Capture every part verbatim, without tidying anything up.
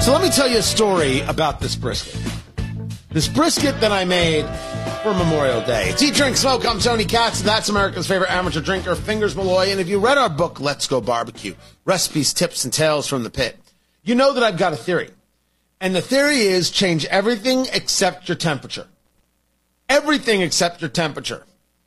So let me tell you a story about this brisket. This brisket that I made for Memorial Day. It's Eat, Drink, Smoke. I'm Tony Katz. That's America's favorite amateur drinker, Fingers Malloy. And if you read our book, Let's Go Barbecue, Recipes, Tips, and Tales from the Pit, you know that I've got a theory. And the theory is change everything except your temperature. Everything except your temperature.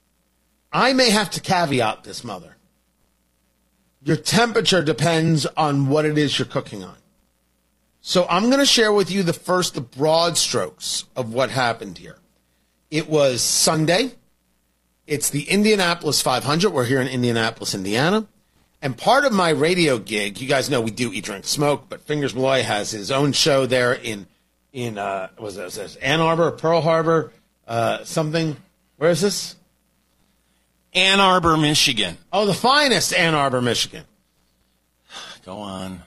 I may have to caveat this, mother. Your temperature depends on what it is you're cooking on. So I'm going to share with you the first, the broad strokes of what happened here. It was Sunday. It's the Indianapolis five hundred. We're here in Indianapolis, Indiana. And part of my radio gig, you guys know we do Eat, Drink, Smoke, but Fingers Malloy has his own show there in, in uh, was it, was it Ann Arbor, Pearl Harbor, uh, something. Where is this? Ann Arbor, Michigan. Oh, the finest Ann Arbor, Michigan. Go on.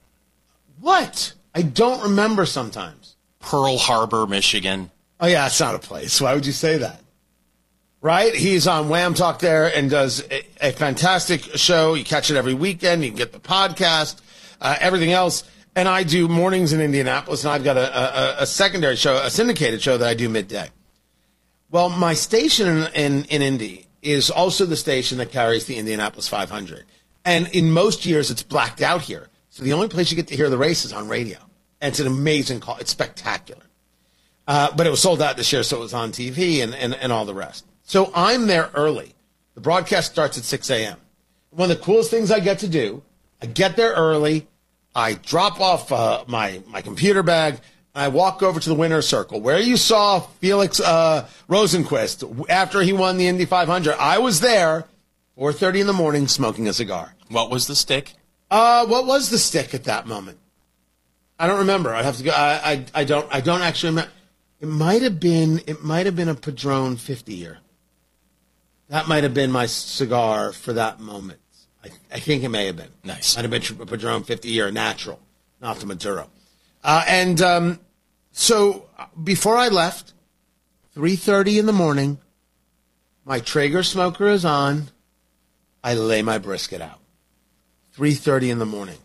What? I don't remember sometimes. Pearl Harbor, Michigan. Oh, yeah, it's not a place. Why would you say that? Right? He's on Wham Talk there and does a, a fantastic show. You catch it every weekend. You can get the podcast, uh, everything else. And I do mornings in Indianapolis, and I've got a, a, a secondary show, a syndicated show that I do midday. Well, my station in, in, in Indy is also the station that carries the Indianapolis five hundred. And in most years, it's blacked out here. So the only place you get to hear the race is on radio. And it's an amazing call. It's spectacular. Uh, but it was sold out this year, so it was on T V and, and, and all the rest. So I'm there early. The broadcast starts at six a.m. One of the coolest things I get to do, I get there early, I drop off uh, my, my computer bag, and I walk over to the winner's circle, where you saw Felix uh, Rosenquist after he won the Indy five hundred. I was there, four thirty in the morning, smoking a cigar. What was the stick? Uh, what was the stick at that moment? I don't remember. I have to go. I, I, I don't. I don't actually remember. It might have been. It might have been a Padron fifty year. That might have been my cigar for that moment. I, I think it may have been. Nice. Might have been a Padron fifty year natural, not the Maduro. Uh, and um, so before I left, three thirty in the morning, my Traeger smoker is on. I lay my brisket out. three thirty in the morning.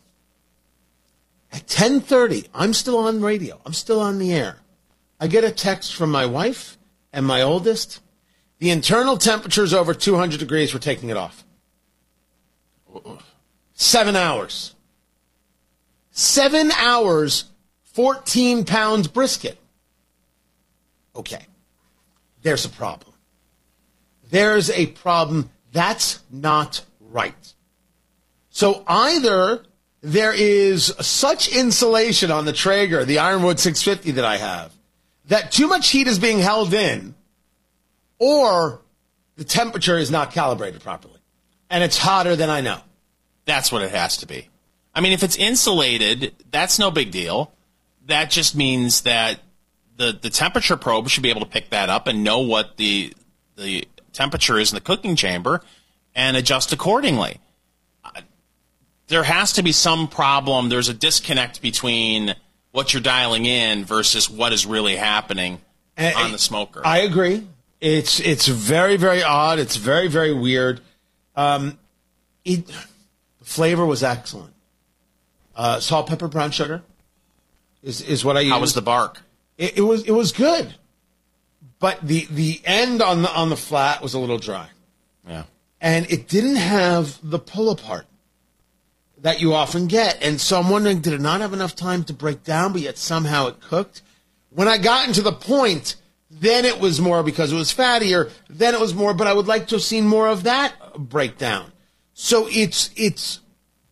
At ten thirty, I'm still on radio. I'm still on the air. I get a text from my wife and my oldest. The internal temperature is over two hundred degrees. We're taking it off. Seven hours. Seven hours, fourteen pounds brisket. Okay. There's a problem. There's a problem. That's not right. So either there is such insulation on the Traeger, the Ironwood six fifty that I have, that too much heat is being held in, or the temperature is not calibrated properly. And it's hotter than I know. That's what it has to be. I mean, if it's insulated, that's no big deal. That just means that the, the temperature probe should be able to pick that up and know what the the temperature is in the cooking chamber and adjust accordingly. There has to be some problem. There's a disconnect between what you're dialing in versus what is really happening and, on the smoker. I agree. It's it's very, very odd. It's very, very weird. Um, it, the flavor was excellent. Uh, salt, pepper, brown sugar is is what I used. How was the bark? It, it was it was good, but the the end on the on the flat was a little dry. Yeah, and it didn't have the pull apart that you often get. And so I'm wondering, did it not have enough time to break down, but yet somehow it cooked? When I got into the point, then it was more because it was fattier. Then it was more, but I would like to have seen more of that breakdown. So it's, it's,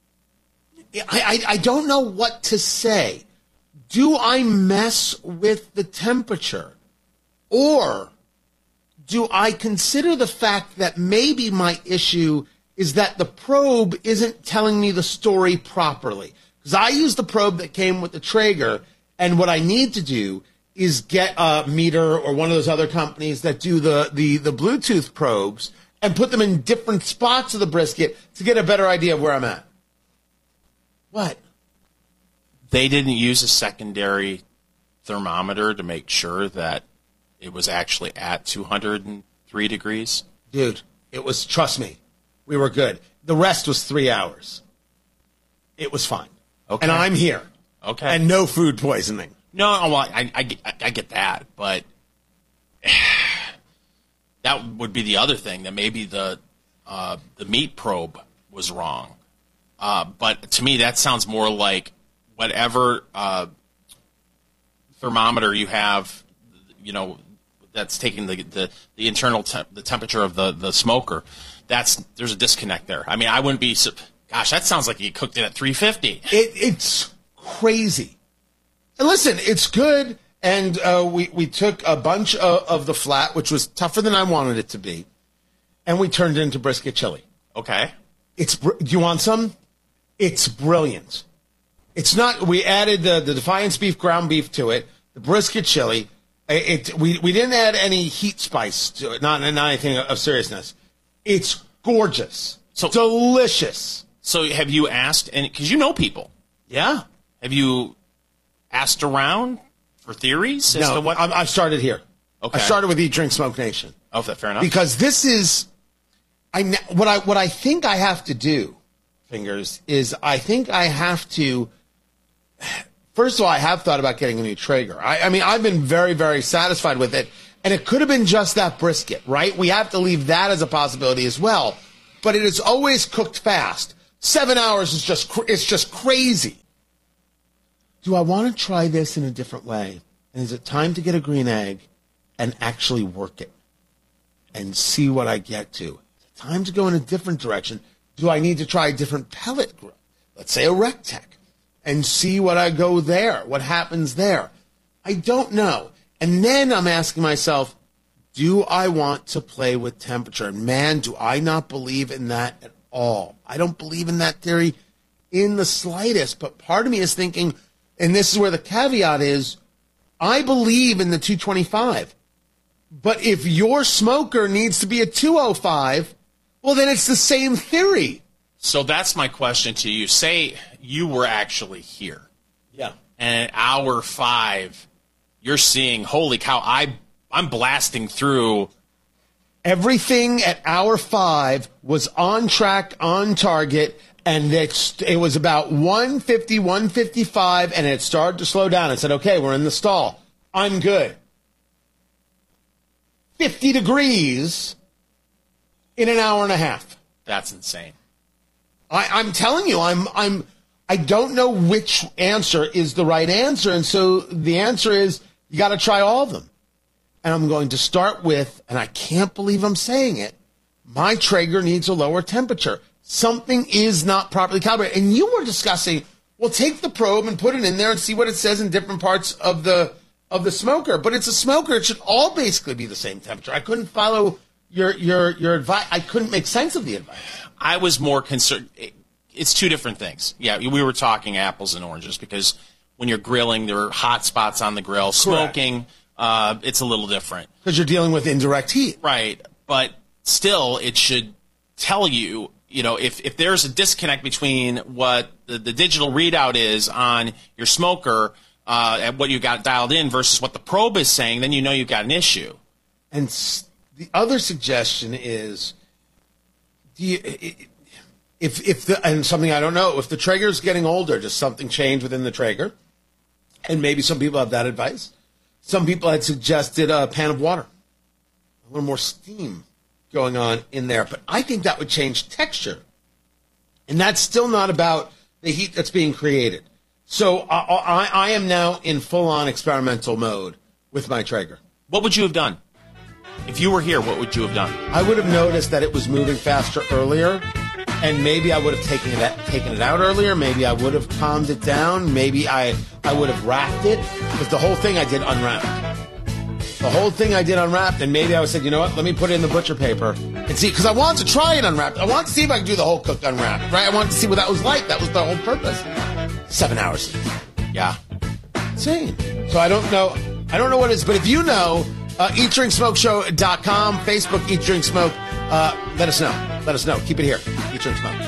I, I, I don't know what to say. Do I mess with the temperature? Or do I consider the fact that maybe my issue is that the probe isn't telling me the story properly? Because I use the probe that came with the Traeger, and what I need to do is get a Meter or one of those other companies that do the, the, the Bluetooth probes and put them in different spots of the brisket to get a better idea of where I'm at. What? They didn't use a secondary thermometer to make sure that it was actually at two hundred three degrees? Dude, it was, trust me, we were good. The rest was three hours. It was fine. Okay. And I'm here. Okay. And no food poisoning. No, well, I, I, I, I get that, but that would be the other thing, that maybe the uh, the meat probe was wrong. Uh, but to me, that sounds more like whatever uh, thermometer you have, you know, that's taking the the, the internal temp, the temperature of the, the smoker. That's there's a disconnect there. I mean, I wouldn't be. Gosh, that sounds like you cooked it at three fifty. It, it's crazy. And listen, it's good. And uh, we we took a bunch of, of the flat, which was tougher than I wanted it to be, and we turned it into brisket chili. Okay. It's. Do you want some? It's brilliant. It's not. We added the, the Defiance beef, ground beef to it, the brisket chili. It, it we we didn't add any heat spice to it. Not not anything of seriousness. It's gorgeous. So delicious. So have you asked? And because you know people, yeah. Have you asked around for theories as no, to what? I, I started here. Okay. I started with Eat, Drink, Smoke Nation. Oh, that fair enough. Because this is, I what I what I think I have to do, Fingers, is I think I have to. First of all, I have thought about getting a new Traeger. I, I mean, I've been very, very satisfied with it, and it could have been just that brisket, right? We have to leave that as a possibility as well. But it is always cooked fast. Seven hours is just it's just crazy. Do I want to try this in a different way? And is it time to get a green egg and actually work it and see what I get to? Is it time to go in a different direction? Do I need to try a different pellet grill? Let's say a Rectech, and see what I go there, what happens there. I don't know. And then I'm asking myself, do I want to play with temperature? And man, do I not believe in that at all. I don't believe in that theory in the slightest. But part of me is thinking, and this is where the caveat is, I believe in the two twenty-five. But if your smoker needs to be a two oh five, well, then it's the same theory. So that's my question to you. Say you were actually here. Yeah. And at hour five, you're seeing, holy cow, I, I'm blasting through. Everything at hour five was on track, on target, and it's, it was about one fifty, one fifty-five, and it started to slow down. I said, okay, we're in the stall. I'm good. fifty degrees in an hour and a half. That's insane. I, I'm telling you, I'm, I'm, I don't know which answer is the right answer, and so the answer is you got to try all of them. And I'm going to start with, and I can't believe I'm saying it, my Traeger needs a lower temperature. Something is not properly calibrated. And you were discussing, well, take the probe and put it in there and see what it says in different parts of the of the smoker. But it's a smoker. It should all basically be the same temperature. I couldn't follow your your your advice. I couldn't make sense of the advice. I was more concerned. It's two different things. Yeah, we were talking apples and oranges because when you're grilling, there are hot spots on the grill. Smoking, uh, it's a little different. Because you're dealing with indirect heat. Right. But still, it should tell you, you know, if, if there's a disconnect between what the, the digital readout is on your smoker uh, and what you got dialed in versus what the probe is saying, then you know you've got an issue. And the other suggestion is, do you, if if the and something I don't know, if the Traeger's getting older, does something change within the Traeger? And maybe some people have that advice. Some people had suggested a pan of water, a little more steam going on in there. But I think that would change texture. And that's still not about the heat that's being created. So I, I, I am now in full-on experimental mode with my Traeger. What would you have done? If you were here, what would you have done? I would have noticed that it was moving faster earlier, and maybe I would have taken it taken it out earlier. Maybe I would have calmed it down. Maybe I, I would have wrapped it, because the whole thing I did unwrapped. The whole thing I did unwrapped, and maybe I would say, you know what, let me put it in the butcher paper and see, because I wanted to try it unwrapped. I wanted to see if I could do the whole cooked unwrapped, right? I wanted to see what that was like. That was the whole purpose. Seven hours. Yeah. Insane. So I don't know. I don't know what it is, but if you know, uh, eat drink smoke show dot com, Facebook, Eat, Drink, Smoke. Uh, let us know. Let us know. Keep it here. Eat, Drink, Smoke.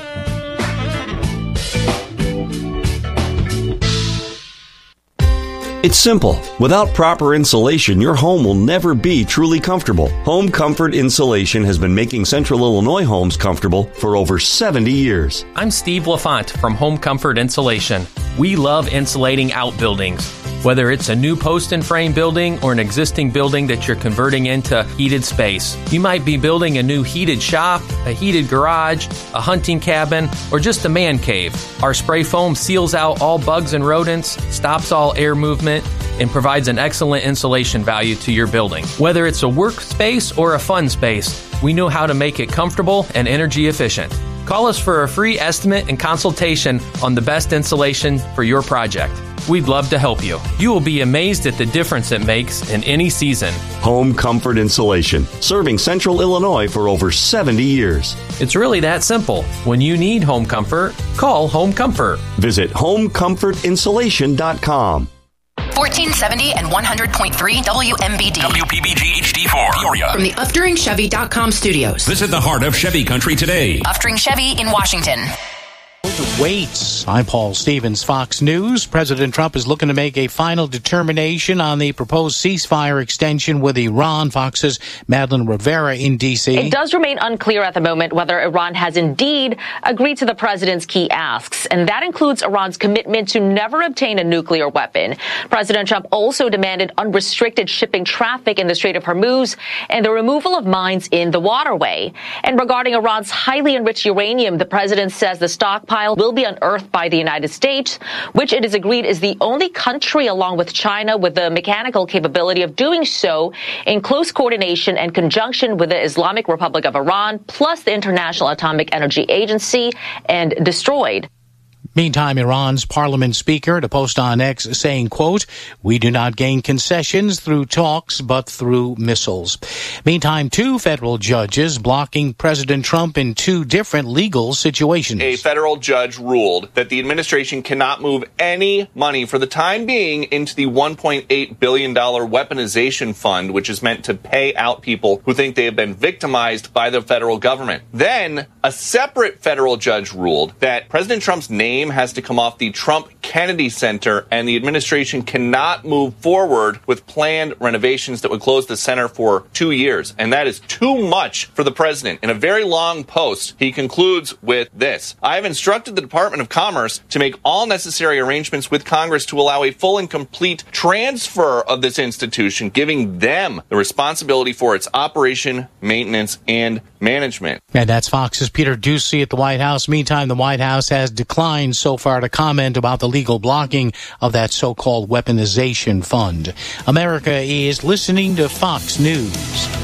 It's simple. Without proper insulation, your home will never be truly comfortable. Home Comfort Insulation has been making Central Illinois homes comfortable for over seventy years. I'm Steve LaFont from Home Comfort Insulation. We love insulating outbuildings. Whether it's a new post and frame building or an existing building that you're converting into heated space. You might be building a new heated shop, a heated garage, a hunting cabin, or just a man cave. Our spray foam seals out all bugs and rodents, stops all air movement, and provides an excellent insulation value to your building. Whether it's a workspace or a fun space, we know how to make it comfortable and energy efficient. Call us for a free estimate and consultation on the best insulation for your project. We'd love to help you. You will be amazed at the difference it makes in any season. Home Comfort Insulation, serving Central Illinois for over seventy years. It's really that simple. When you need home comfort, call Home Comfort. Visit home comfort insulation dot com. fourteen seventy and one hundred point three W M B D. W P B G H D four. Peoria. From the Uftring Chevy dot com studios. This is the heart of Chevy country today. Uftring Chevy in Washington. Waits. I'm Paul Stevens, Fox News. President Trump is looking to make a final determination on the proposed ceasefire extension with Iran. Fox's Madeline Rivera in D C. It does remain unclear at the moment whether Iran has indeed agreed to the president's key asks, and that includes Iran's commitment to never obtain a nuclear weapon. President Trump also demanded unrestricted shipping traffic in the Strait of Hormuz and the removal of mines in the waterway. And regarding Iran's highly enriched uranium, the president says the stockpile will be unearthed by the United States, which it is agreed is the only country along with China with the mechanical capability of doing so in close coordination and conjunction with the Islamic Republic of Iran, plus the International Atomic Energy Agency, and destroyed. Meantime, Iran's parliament speaker to post on X saying, quote, "We do not gain concessions through talks, but through missiles." Meantime, two federal judges blocking President Trump in two different legal situations. A federal judge ruled that the administration cannot move any money for the time being into the one point eight billion dollars weaponization fund, which is meant to pay out people who think they have been victimized by the federal government. Then a separate federal judge ruled that President Trump's name has to come off the Trump Kennedy Center, and the administration cannot move forward with planned renovations that would close the center for two years. And that is too much for the president. In a very long post, he concludes with this: "I have instructed the Department of Commerce to make all necessary arrangements with Congress to allow a full and complete transfer of this institution, giving them the responsibility for its operation, maintenance, and management." And that's Fox's Peter Doocy at the White House. Meantime, the White House has declined so far to comment about the legal blocking of that so-called weaponization fund. America is listening to Fox News.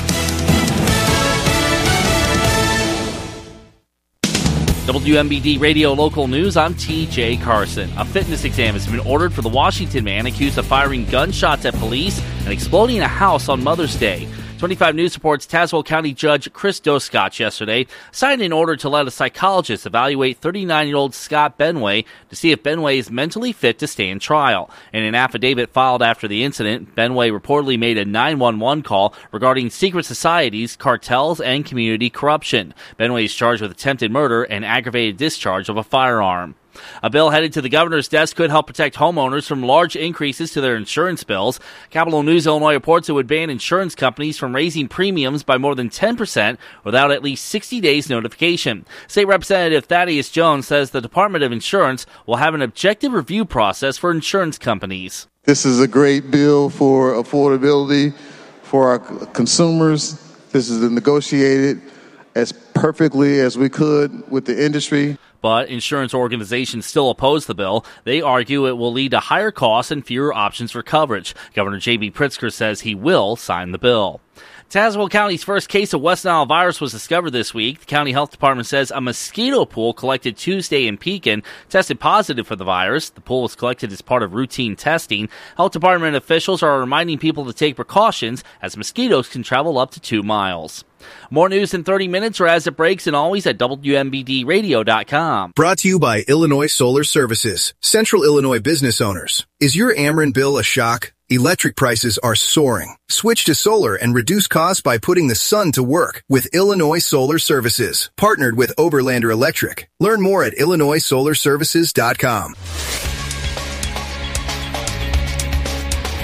W M B D Radio Local News, I'm T J Carson. A fitness exam has been ordered for the Washington man accused of firing gunshots at police and exploding a house on Mother's Day. twenty-five News reports Tazewell County Judge Chris Doscott yesterday signed an order to let a psychologist evaluate thirty-nine-year-old Scott Benway to see if Benway is mentally fit to stand trial. In an affidavit filed after the incident, Benway reportedly made a nine one one call regarding secret societies, cartels, and community corruption. Benway is charged with attempted murder and aggravated discharge of a firearm. A bill headed to the governor's desk could help protect homeowners from large increases to their insurance bills. Capital News Illinois reports it would ban insurance companies from raising premiums by more than ten percent without at least sixty days notification. State Representative Thaddeus Jones says the Department of Insurance will have an objective review process for insurance companies. This is a great bill for affordability for our consumers. This is negotiated as perfectly as we could with the industry. But insurance organizations still oppose the bill. They argue it will lead to higher costs and fewer options for coverage. Governor J B Pritzker says he will sign the bill. Tazewell County's first case of West Nile virus was discovered this week. The county health department says a mosquito pool collected Tuesday in Pekin tested positive for the virus. The pool was collected as part of routine testing. Health department officials are reminding people to take precautions as mosquitoes can travel up to two miles. More news in thirty minutes or as it breaks, and always at W M B D radio dot com. Brought to you by Illinois Solar Services, Central Illinois business owners. Is your Ameren bill a shock? Electric prices are soaring. Switch to solar and reduce costs by putting the sun to work with Illinois Solar Services, partnered with Oberlander Electric. Learn more at illinois solar services dot com.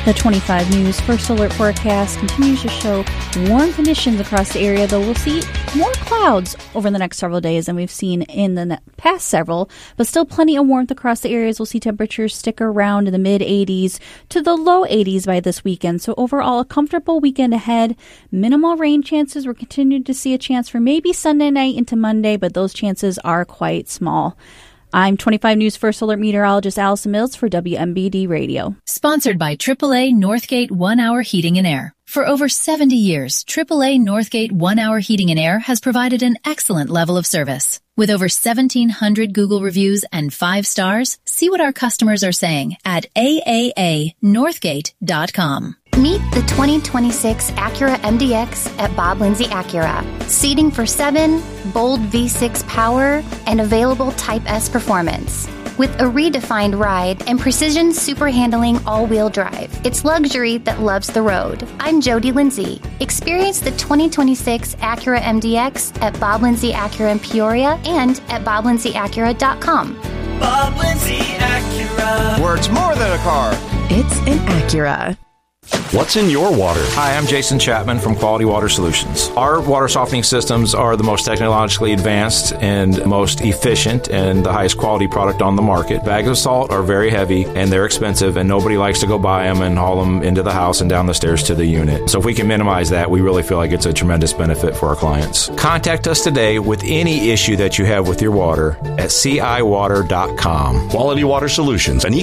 The twenty-five News First Alert forecast continues to show warm conditions across the area, though we'll see more clouds over the next several days than we've seen in the past several, but still plenty of warmth across the areas. We'll see temperatures stick around in the mid eighties to the low eighties by this weekend. So overall, a comfortable weekend ahead. Minimal rain chances. We're continuing to see a chance for maybe Sunday night into Monday, but those chances are quite small. I'm twenty-five News First Alert meteorologist Allison Mills for W M B D Radio. Sponsored by triple A Northgate One Hour Heating and Air. For over seventy years, triple A Northgate One Hour Heating and Air has provided an excellent level of service. With over seventeen hundred Google reviews and five stars, see what our customers are saying at A A A northgate dot com. Meet the twenty twenty-six Acura M D X at Bob Lindsay Acura. Seating for seven, bold V six power, and available Type S performance. With a redefined ride and precision super handling all-wheel drive. It's luxury that loves the road. I'm Jody Lindsay. Experience the twenty twenty-six Acura M D X at Bob Lindsay Acura in Peoria and at bob lindsay acura dot com. Bob Lindsay Acura. Where it's more than a car. It's an Acura. What's in your water? Hi, I'm Jason Chapman from Quality Water Solutions. Our water softening systems are the most technologically advanced and most efficient and the highest quality product on the market. Bags of salt are very heavy and they're expensive, and nobody likes to go buy them and haul them into the house and down the stairs to the unit. So if we can minimize that, we really feel like it's a tremendous benefit for our clients. Contact us today with any issue that you have with your water at C I water dot com. Quality Water Solutions, an